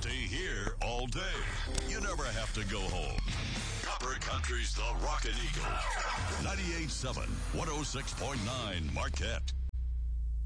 stay here all day. You never have to go home. Copper Country's The Rockin' Eagle. 98.7, 106.9 Marquette.